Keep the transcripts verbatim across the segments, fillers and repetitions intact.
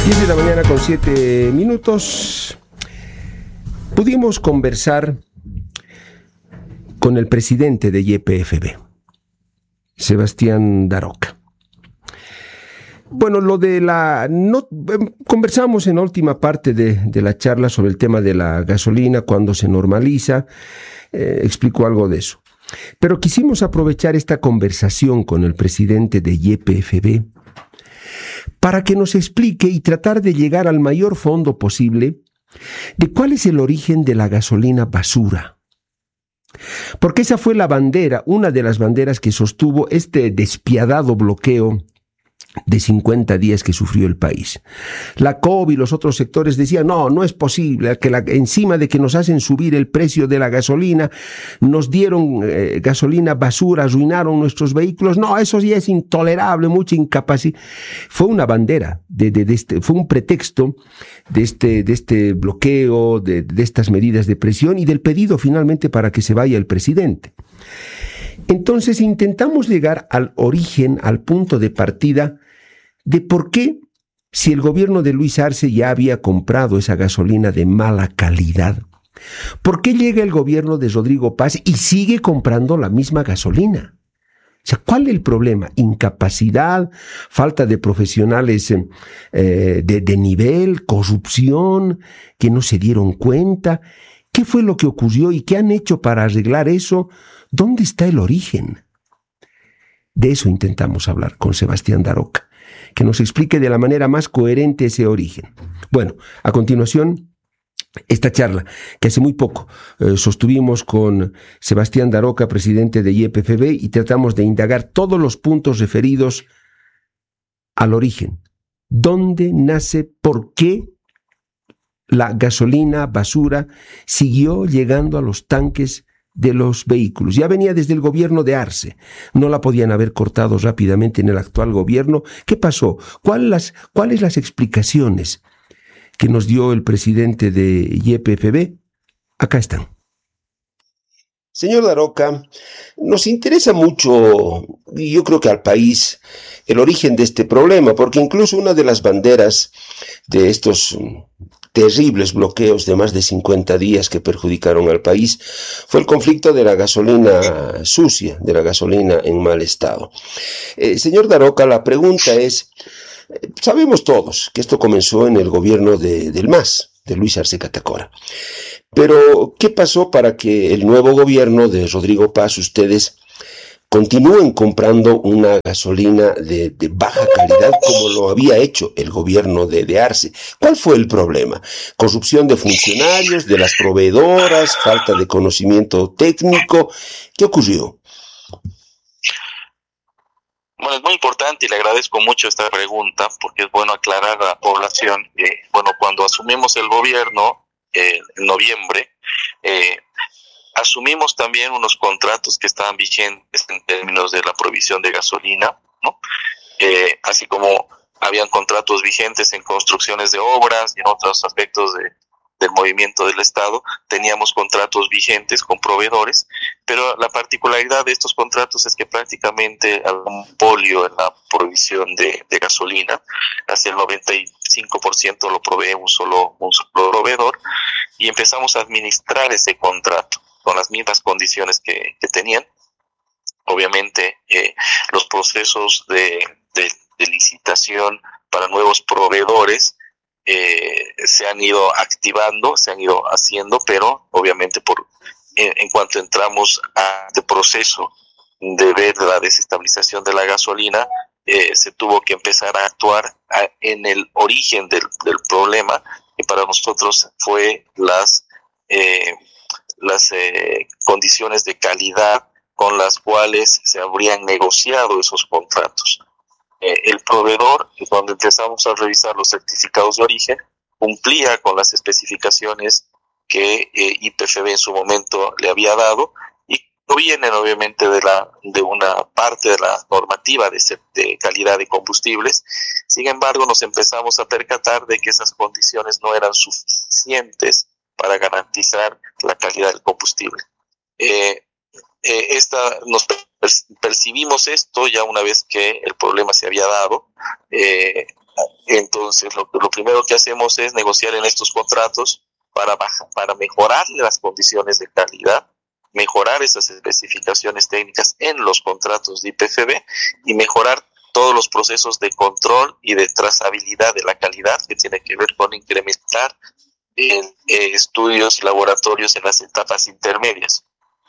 diez de la mañana con siete minutos. Pudimos conversar con el presidente de Y P F B, Sebastián Daroca. Bueno, lo de la... No, conversamos en la última parte de, de la charla sobre el tema de la gasolina, cuando se normaliza. Eh, explicó algo de eso. Pero quisimos aprovechar esta conversación con el presidente de Y P F B para que nos explique y tratar de llegar al mayor fondo posible de cuál es el origen de la gasolina basura. Porque esa fue la bandera, una de las banderas que sostuvo este despiadado bloqueo de cincuenta días que sufrió el país. La C O B y los otros sectores decían, no, no es posible, que la, encima de que nos hacen subir el precio de la gasolina, nos dieron eh, gasolina basura, arruinaron nuestros vehículos, no, eso ya es intolerable, mucha incapacidad. Fue una bandera, de, de, de este, fue un pretexto de este, de este bloqueo, de, de estas medidas de presión y del pedido finalmente para que se vaya el presidente. Entonces intentamos llegar al origen, al punto de partida de por qué, si el gobierno de Luis Arce ya había comprado esa gasolina de mala calidad, ¿por qué llega el gobierno de Rodrigo Paz y sigue comprando la misma gasolina? O sea, ¿cuál es el problema? ¿Incapacidad? ¿Falta de profesionales eh, de, de nivel? ¿Corrupción? ¿Que no se dieron cuenta? ¿Qué fue lo que ocurrió y qué han hecho para arreglar eso? ¿Dónde está el origen? De eso intentamos hablar con Sebastián Daroca, que nos explique de la manera más coherente ese origen. Bueno, a continuación, esta charla que hace muy poco eh, sostuvimos con Sebastián Daroca, presidente de Y P F B, y tratamos de indagar todos los puntos referidos al origen. ¿Dónde nace? ¿Por qué la gasolina basura siguió llegando a los tanques de los vehículos? Ya venía desde el gobierno de Arce. No la podían haber cortado rápidamente en el actual gobierno. ¿Qué pasó? ¿Cuál las, ¿Cuáles las explicaciones que nos dio el presidente de Y P F B? Acá están. Señor Daroca, nos interesa mucho, y yo creo que al país, el origen de este problema, porque incluso una de las banderas de estos terribles bloqueos de más de cincuenta días que perjudicaron al país fue el conflicto de la gasolina sucia, de la gasolina en mal estado. Eh, señor Daroca, la pregunta es, eh, sabemos todos que esto comenzó en el gobierno de, del M A S, de Luis Arce Catacora. Pero, ¿qué pasó para que el nuevo gobierno de Rodrigo Paz, ustedes continúen comprando una gasolina de, de baja calidad como lo había hecho el gobierno de, de Arce? ¿Cuál fue el problema? ¿Corrupción de funcionarios, de las proveedoras, falta de conocimiento técnico? ¿Qué ocurrió? Bueno, es muy importante y le agradezco mucho esta pregunta porque es bueno aclarar a la población que, bueno, cuando asumimos el gobierno eh, en noviembre, eh, asumimos también unos contratos que estaban vigentes en términos de la provisión de gasolina, ¿no? Eh, así como habían contratos vigentes en construcciones de obras y en otros aspectos de, del movimiento del Estado, teníamos contratos vigentes con proveedores, pero la particularidad de estos contratos es que prácticamente había un polio en la provisión de, de gasolina, hacia el noventa y cinco por ciento lo provee un solo, un solo proveedor, y empezamos a administrar ese contrato con las mismas condiciones que, que tenían. Obviamente, eh, los procesos de, de, de licitación para nuevos proveedores eh, se han ido activando, se han ido haciendo, pero obviamente por en, en cuanto entramos a este proceso de ver la desestabilización de la gasolina, eh, se tuvo que empezar a actuar a, en el origen del, del problema, que para nosotros fue las... Eh, las eh, condiciones de calidad con las cuales se habrían negociado esos contratos. Eh, el proveedor, cuando empezamos a revisar los certificados de origen, cumplía con las especificaciones que eh, Y P F B en su momento le había dado y no vienen obviamente de la de una parte de la normativa de, de calidad de combustibles. Sin embargo, nos empezamos a percatar de que esas condiciones no eran suficientes para garantizar la calidad del combustible. Eh, eh, esta, nos percibimos esto ya una vez que el problema se había dado. Eh, entonces Entonces, lo, lo primero que hacemos es negociar en estos contratos para, bajar, para mejorar las condiciones de calidad, mejorar esas especificaciones técnicas en los contratos de I P F B y mejorar todos los procesos de control y de trazabilidad de la calidad, que tiene que ver con incrementar eh, eh, estudios y laboratorios en las etapas intermedias.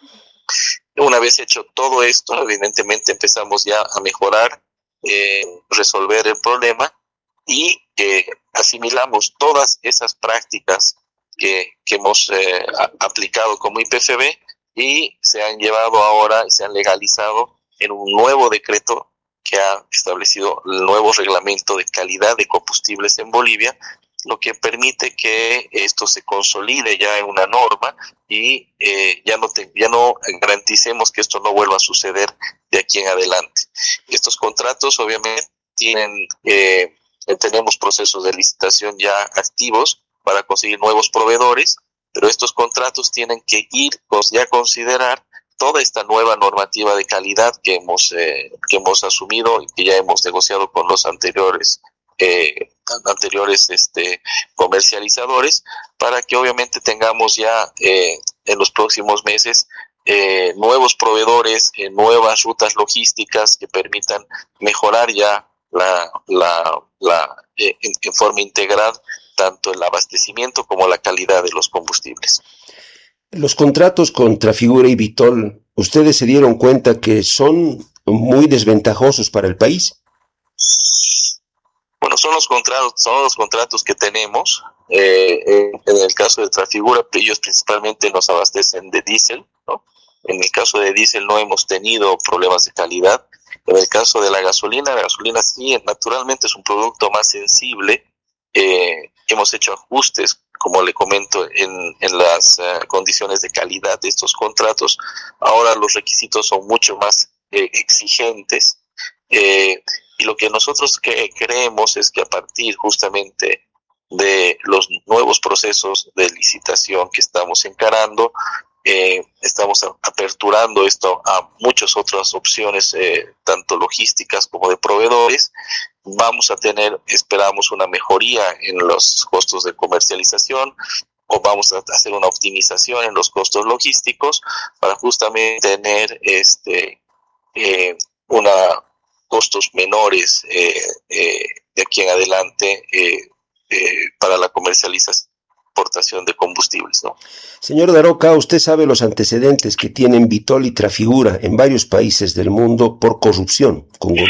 Una vez hecho todo esto, evidentemente empezamos ya a mejorar, eh, resolver el problema y eh, asimilamos todas esas prácticas que, que hemos eh, a, aplicado como I P F B y se han llevado ahora, se han legalizado en un nuevo decreto que ha establecido el nuevo reglamento de calidad de combustibles en Bolivia, lo que permite que esto se consolide ya en una norma y eh, ya no te, ya no garanticemos que esto no vuelva a suceder de aquí en adelante. Estos contratos obviamente tienen, eh, tenemos procesos de licitación ya activos para conseguir nuevos proveedores, pero estos contratos tienen que ir ya a considerar toda esta nueva normativa de calidad que hemos eh, que hemos asumido y que ya hemos negociado con los anteriores eh, anteriores este comercializadores, para que obviamente tengamos ya eh, en los próximos meses eh, nuevos proveedores, eh, nuevas rutas logísticas que permitan mejorar ya la la la eh, en, en forma integral tanto el abastecimiento como la calidad de los combustibles. Los contratos con Trafigura y Vitol, ¿ustedes se dieron cuenta que son muy desventajosos para el país? Bueno, son los contratos, son los contratos que tenemos. Eh, en el caso de Trafigura, ellos principalmente nos abastecen de diésel, ¿no? En el caso de diésel no hemos tenido problemas de calidad. En el caso de la gasolina, la gasolina sí, naturalmente es un producto más sensible. Eh, hemos hecho ajustes, como le comento, en, en las uh, condiciones de calidad de estos contratos. Ahora los requisitos son mucho más eh, exigentes eh, y lo que nosotros que creemos es que a partir justamente de los nuevos procesos de licitación que estamos encarando, eh, estamos a, aperturando esto a muchas otras opciones, eh, tanto logísticas como de proveedores. Vamos a tener, esperamos, una mejoría en los costos de comercialización, o vamos a hacer una optimización en los costos logísticos para justamente tener este eh, una costos menores eh, eh, de aquí en adelante eh, eh, para la comercialización exportación de combustibles, ¿no? Señor Daroca, usted sabe los antecedentes que tienen Vitol y Trafigura en varios países del mundo por corrupción con